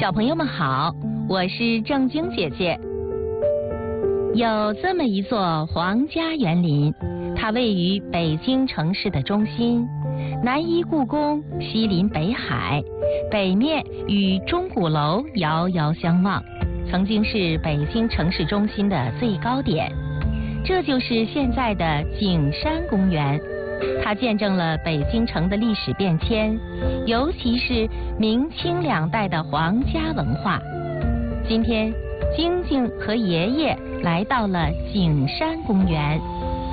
小朋友们好，我是正晶姐姐。有这么一座皇家园林，它位于北京城市的中心，南依故宫，西临北海，北面与钟鼓楼遥遥相望，曾经是北京城市中心的最高点。这就是现在的景山公园，它见证了北京城的历史变迁，尤其是明清两代的皇家文化。今天，晶晶和爷爷来到了景山公园。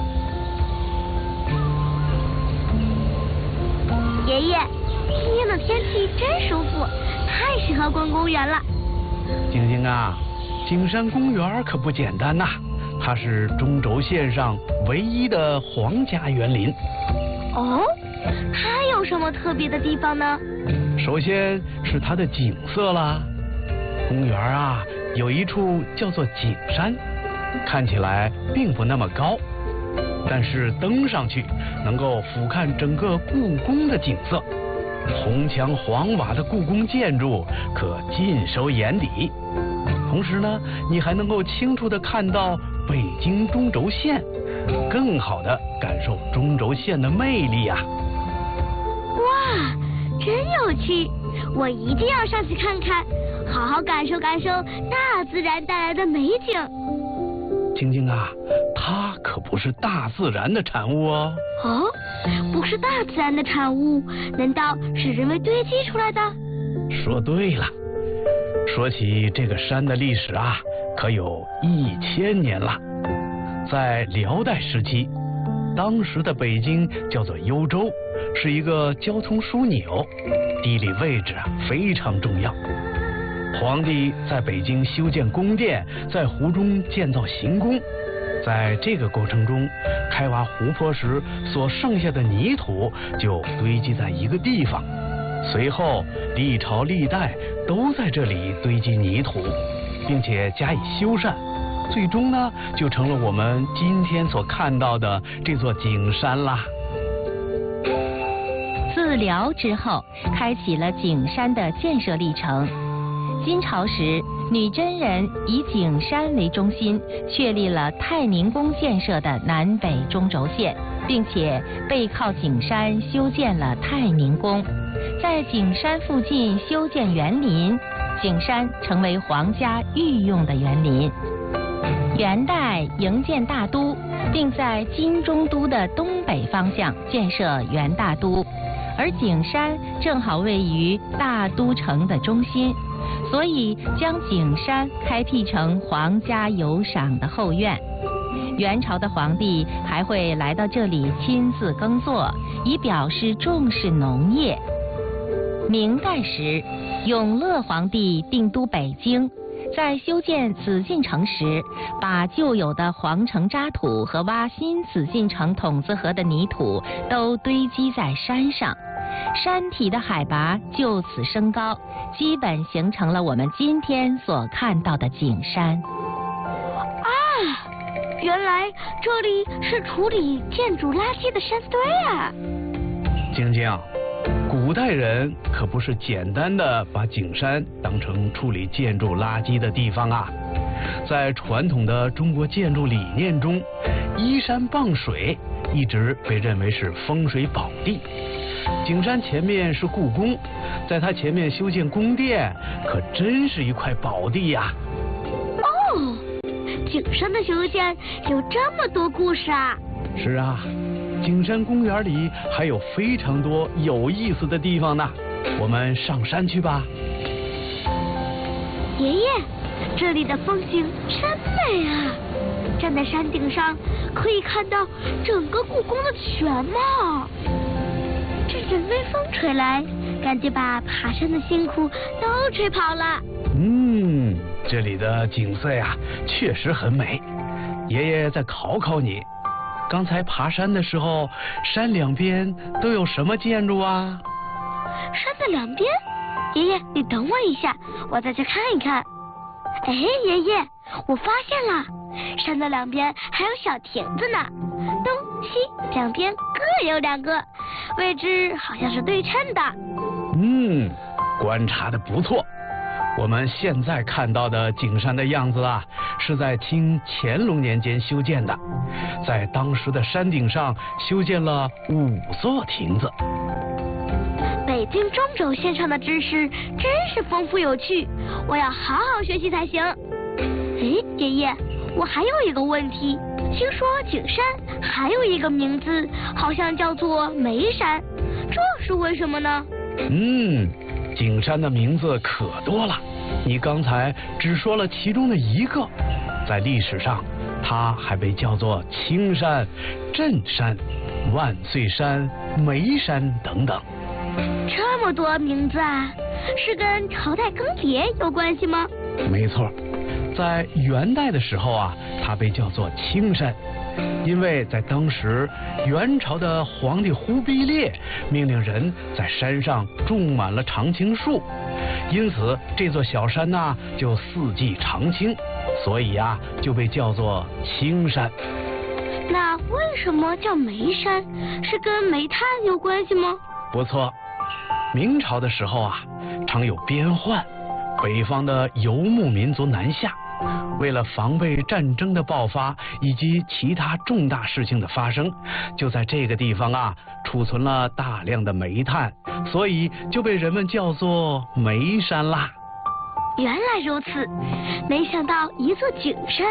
爷爷，今天的天气真舒服，太适合逛公园了。 晶晶啊，景山公园可不简单呐，它是中轴线上唯一的皇家园林。 哦，它有什么特别的地方呢？ 首先是它的景色啦。公园啊，有一处叫做景山，看起来并不那么高，但是登上去能够俯瞰整个故宫的景色。红墙黄瓦的故宫建筑可尽收眼底，同时呢，你还能够清楚地看到北京中轴线，更好地感受中轴线的魅力啊！ 哇，真有趣！我一定要上去看看，好好感受感受大自然带来的美景。 晶晶啊，它可不是大自然的产物哦。 哦，不是大自然的产物，难道是人为堆积出来的？ 说对了。说起这个山的历史啊，可有1000年了。在辽代时期，当时的北京叫做幽州，是一个交通枢纽，地理位置非常重要。皇帝在北京修建宫殿，在湖中建造行宫，在这个过程中，开挖湖泊时所剩下的泥土就堆积在一个地方，随后历朝历代都在这里堆积泥土，并且加以修缮，最终呢就成了我们今天所看到的这座景山啦。 自辽之后，开启了景山的建设历程。金朝时，女真人以景山为中心，确立了太宁宫建设的南北中轴线，并且背靠景山修建了太宁宫。在景山附近修建园林，景山成为皇家御用的园林。元代营建大都，并在金中都的东北方向建设元大都，而景山正好位于大都城的中心，所以将景山开辟成皇家游赏的后院。元朝的皇帝还会来到这里亲自耕作，以表示重视农业。明代时，永乐皇帝定都北京，在修建紫禁城时，把旧有的皇城渣土和挖新紫禁城筒子河的泥土都堆积在山上，山体的海拔就此升高，基本形成了我们今天所看到的景山。 啊，原来这里是处理建筑垃圾的山堆啊！ 晶晶，古代人可不是简单的把景山当成处理建筑垃圾的地方啊。在传统的中国建筑理念中，依山傍水一直被认为是风水宝地。景山前面是故宫，在它前面修建宫殿，可真是一块宝地呀！ 哦，景山的修建有这么多故事啊！ 是啊，景山公园里还有非常多有意思的地方呢，我们上山去吧。 爷爷，这里的风景真美啊！站在山顶上，可以看到整个故宫的全貌。阵阵微风吹来，感觉把爬山的辛苦都吹跑了。 这里的景色呀，确实很美。爷爷再考考你，刚才爬山的时候，山两边都有什么建筑啊？ 山的两边？爷爷，你等我一下，我再去看一看。哎，爷爷，我发现了，山的两边还有小亭子呢，东西两边各有2个，位置好像是对称的。 观察的不错。 我们现在看到的景山的样子啊，是在清乾隆年间修建的，在当时的山顶上修建了5座亭子。 北京中轴线上的知识真是丰富有趣，我要好好学习才行。哎，爷爷，我还有一个问题，听说景山还有一个名字，好像叫做眉山，这是为什么呢？ 景山的名字可多了，你刚才只说了其中的一个。在历史上，它还被叫做青山、镇山、万岁山、眉山等等。 这么多名字啊，是跟朝代更迭有关系吗？ 没错，在元代的时候啊，它被叫做青山，因为在当时元朝的皇帝忽必烈命令人在山上种满了常青树，因此这座小山呢就四季常青，所以啊就被叫做青山。 那为什么叫眉山？是跟煤炭有关系吗？ 不错，明朝的时候啊，常有边患，北方的游牧民族南下，为了防备战争的爆发以及其他重大事情的发生，就在这个地方啊储存了大量的煤炭，所以就被人们叫做煤山啦。 原来如此，没想到一座景山